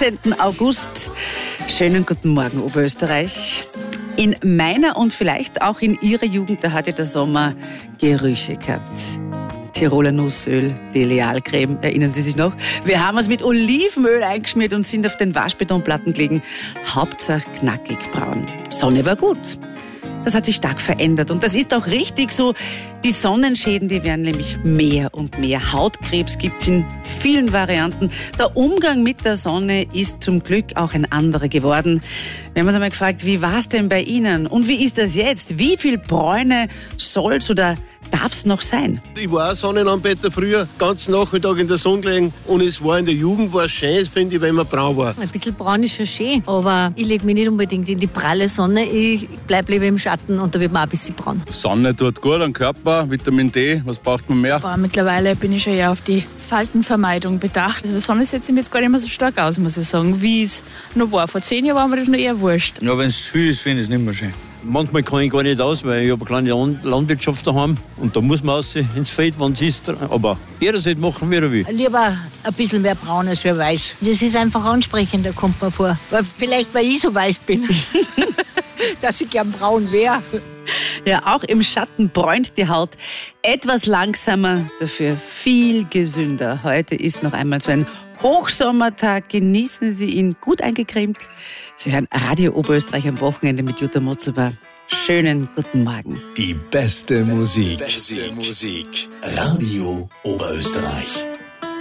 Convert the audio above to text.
14. August. Schönen guten Morgen, Oberösterreich. In meiner und vielleicht auch in Ihrer Jugend, da hatte der Sommer Gerüche gehabt. Tiroler Nussöl, Delealcreme, erinnern Sie sich noch? Wir haben uns mit Olivenöl eingeschmiert und sind auf den Waschbetonplatten gelegen. Hauptsache knackig braun. Sonne war gut. Das hat sich stark verändert und das ist auch richtig so. Die Sonnenschäden, die werden nämlich mehr und mehr. Hautkrebs gibt's in vielen Varianten. Der Umgang mit der Sonne ist zum Glück auch ein anderer geworden. Wir haben uns einmal gefragt, wie war's denn bei Ihnen? Und wie ist das jetzt? Wie viel Bräune soll's oder darf's noch sein? Ich war auch Sonnenanbeter früher, ganz Nachmittag in der Sonne gelegen und es war in der Jugend war es schön, finde ich, wenn man braun war. Ein bisschen braun ist schon schön, aber ich lege mich nicht unbedingt in die pralle Sonne. Ich bleibe lieber im Schatten und da wird man auch ein bisschen braun. Sonne tut gut am Körper, Vitamin D, was braucht man mehr? Aber mittlerweile bin ich schon eher auf die Faltenvermeidung bedacht. Also Sonne setzt mir jetzt gar nicht mehr so stark aus, muss ich sagen, wie es noch war. Vor 10 Jahren war mir das noch eher wurscht. Ja, wenn es zu viel ist, finde ich es nicht mehr schön. Manchmal kann ich gar nicht aus, weil ich habe eine kleine Landwirtschaft daheim und da muss man raus ins Feld, wenn es ist. Aber jeder sollte machen, wie er will. Lieber ein bisschen mehr braun als wer weiß. Das ist einfach ansprechender, kommt mir vor. Vielleicht, weil ich so weiß bin, dass ich gern braun wäre. Ja, auch im Schatten bräunt die Haut etwas langsamer, dafür viel gesünder. Heute ist noch einmal so ein Hochsommertag. Genießen Sie ihn gut eingecremt. Sie hören Radio Oberösterreich am Wochenende mit Jutta Motzober. Schönen guten Morgen. Die beste Musik. Radio Oberösterreich.